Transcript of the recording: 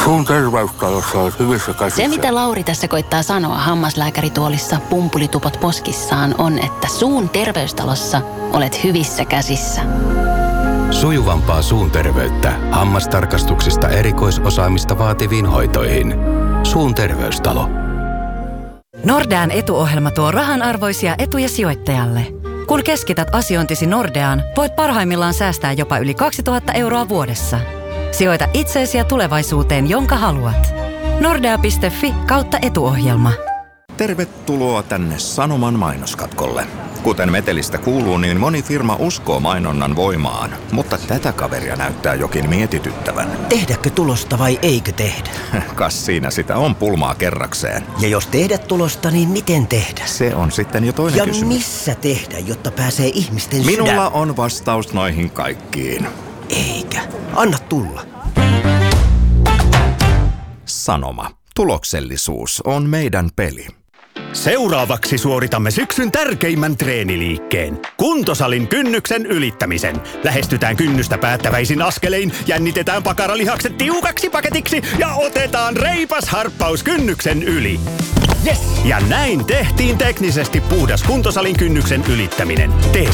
Suun terveystalossa olet hyvissä käsissä. Se, mitä Lauri tässä koittaa sanoa hammaslääkärituolissa pumpulitupot poskissaan, on, että suun terveystalossa olet hyvissä käsissä. Sujuvampaa suun terveyttä hammastarkastuksista erikoisosaamista vaativiin hoitoihin. Suun terveystalo. Nordean etuohjelma tuo rahanarvoisia etuja sijoittajalle. Kun keskität asiointisi Nordeaan, voit parhaimmillaan säästää jopa yli 2000 euroa vuodessa. Sijoita itseesi ja tulevaisuuteen, jonka haluat. Nordea.fi/etuohjelma. Tervetuloa tänne Sanoman mainoskatkolle. Kuten metelistä kuuluu, niin moni firma uskoo mainonnan voimaan, mutta tätä kaveria näyttää jokin mietityttävän. Tehdäkö tulosta vai eikö tehdä? Kas siinä sitä on pulmaa kerrakseen. Ja jos tehdä tulosta, niin miten tehdä? Se on sitten jo toinen ja kysymys. Missä tehdä, jotta pääsee ihmisten Minulla on vastaus noihin kaikkiin. Eikä. Anna tulla. Sanoma. Tuloksellisuus on meidän peli. Seuraavaksi suoritamme syksyn tärkeimmän treeniliikkeen. Kuntosalin kynnyksen ylittämisen. Lähestytään kynnystä päättäväisin askelein, jännitetään pakaralihakset tiukaksi paketiksi ja otetaan reipas harppaus kynnyksen yli. Yes! Ja näin tehtiin teknisesti puhdas kuntosalin kynnyksen ylittäminen. Tee